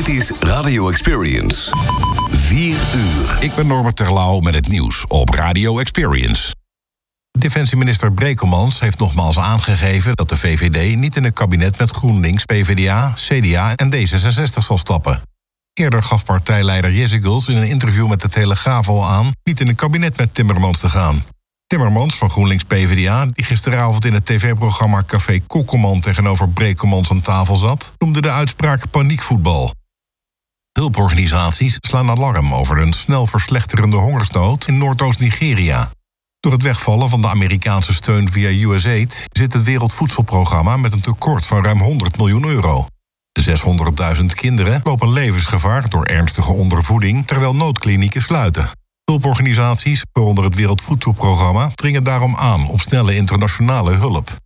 Dit is Radio Experience. 4 uur. Ik ben Norbert Terlouw met het nieuws op Radio Experience. Defensieminister Brekelmans heeft nogmaals aangegeven dat de VVD niet in een kabinet met GroenLinks, PvdA, CDA en D66 zal stappen. Eerder gaf partijleider Jezeguls in een interview met de Telegraaf al aan niet in een kabinet met Timmermans te gaan. Timmermans van GroenLinks PvdA, die gisteravond in het tv-programma Café Kokkelman tegenover Brekelmans aan tafel zat, noemde de uitspraak paniekvoetbal. Hulporganisaties slaan alarm over een snel verslechterende hongersnood in Noordoost-Nigeria. Door het wegvallen van de Amerikaanse steun via USAID zit het Wereldvoedselprogramma met een tekort van ruim 100 miljoen euro. De 600.000 kinderen lopen levensgevaar door ernstige ondervoeding, terwijl noodklinieken sluiten. Hulporganisaties, waaronder het Wereldvoedselprogramma, dringen daarom aan op snelle internationale hulp.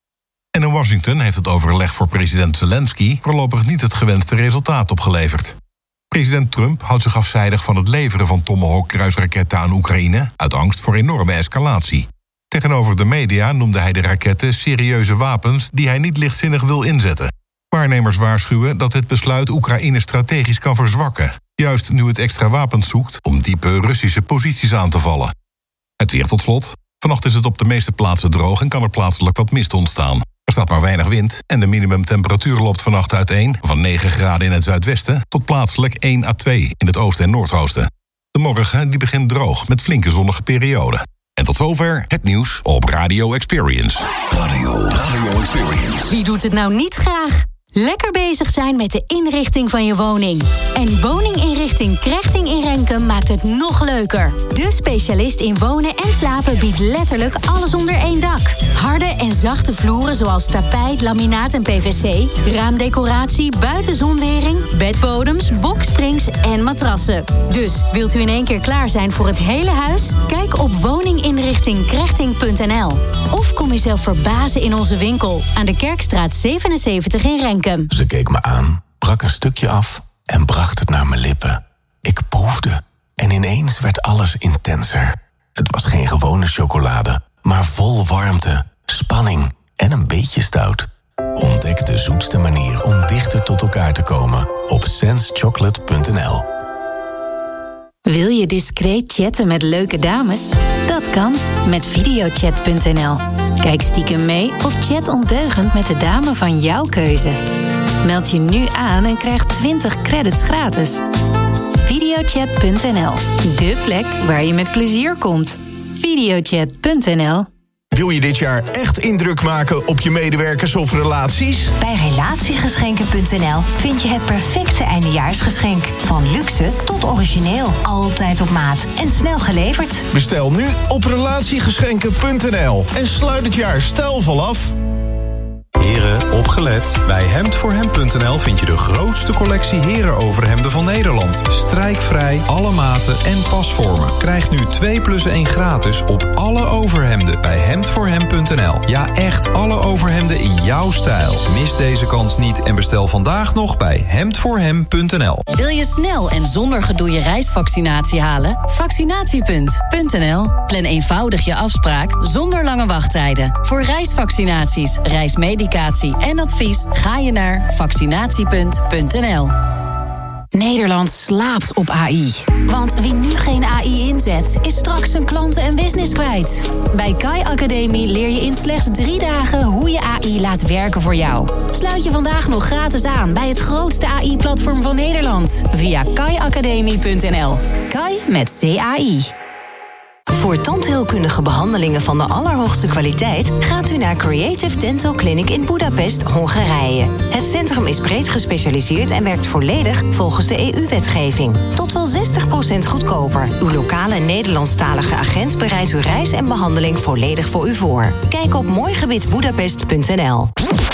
En in Washington heeft het overleg voor president Zelensky voorlopig niet het gewenste resultaat opgeleverd. President Trump houdt zich afzijdig van het leveren van Tomahawk-kruisraketten aan Oekraïne uit angst voor enorme escalatie. Tegenover de media noemde hij de raketten serieuze wapens die hij niet lichtzinnig wil inzetten. Waarnemers waarschuwen dat dit besluit Oekraïne strategisch kan verzwakken, juist nu het extra wapens zoekt om diepe Russische posities aan te vallen. Het weer tot slot. Vannacht is het op de meeste plaatsen droog en kan er plaatselijk wat mist ontstaan. Er staat maar weinig wind en de minimumtemperatuur loopt vannacht uiteen van 9 graden in het zuidwesten tot plaatselijk 1 à 2 in het oosten en noordoosten. De morgen die begint droog met flinke zonnige perioden. En tot zover het nieuws op Radio Experience. Radio Experience. Wie doet het nou niet graag? Lekker bezig zijn met de inrichting van je woning. En woninginrichting Krechting in Renkum maakt het nog leuker. De specialist in wonen en slapen biedt letterlijk alles onder één dak. Harde en zachte vloeren zoals tapijt, laminaat en PVC, raamdecoratie, buitenzonwering, bedbodems, boksprings en matrassen. Dus wilt u in één keer klaar zijn voor het hele huis? Kijk op woninginrichtingkrechting.nl. Of kom jezelf verbazen in onze winkel aan de Kerkstraat 77 in Renkum. Ze keek me aan, brak een stukje af en bracht het naar mijn lippen. Ik proefde en ineens werd alles intenser. Het was geen gewone chocolade, maar vol warmte, spanning en een beetje stout. Ontdek de zoetste manier om dichter tot elkaar te komen op sensechocolate.nl. Wil je discreet chatten met leuke dames? Dat kan met videochat.nl. Kijk stiekem mee of chat ondeugend met de dame van jouw keuze. Meld je nu aan en krijg 20 credits gratis. Videochat.nl, de plek waar je met plezier komt. Videochat.nl. Wil je dit jaar echt indruk maken op je medewerkers of relaties? Bij relatiegeschenken.nl vind je het perfecte eindejaarsgeschenk. Van luxe tot origineel. Altijd op maat en snel geleverd. Bestel nu op relatiegeschenken.nl en sluit het jaar stijlvol af. Heren, opgelet. Bij hemdvoorhem.nl vind je de grootste collectie herenoverhemden van Nederland. Strijkvrij, alle maten en pasvormen. Krijg nu 2+1 gratis op alle overhemden bij hemdvoorhem.nl. Ja, echt alle overhemden in jouw stijl. Mis deze kans niet en bestel vandaag nog bij hemdvoorhem.nl. Wil je snel en zonder gedoe je reisvaccinatie halen? Vaccinatiepunt.nl. Plan eenvoudig je afspraak zonder lange wachttijden. Voor reisvaccinaties, reismedicatie en advies ga je naar vaccinatiepunt.nl. Nederland slaapt op AI. Want wie nu geen AI inzet, is straks zijn klanten en business kwijt. Bij Kai Academie leer je in slechts 3 dagen hoe je AI laat werken voor jou. Sluit je vandaag nog gratis aan bij het grootste AI-platform van Nederland. Via kaiacademie.nl. Kai met CAI. Voor tandheelkundige behandelingen van de allerhoogste kwaliteit gaat u naar Creative Dental Clinic in Budapest, Hongarije. Het centrum is breed gespecialiseerd en werkt volledig volgens de EU-wetgeving. Tot wel 60% goedkoper. Uw lokale Nederlandstalige agent bereidt uw reis en behandeling volledig voor u voor. Kijk op mooigebiedbudapest.nl.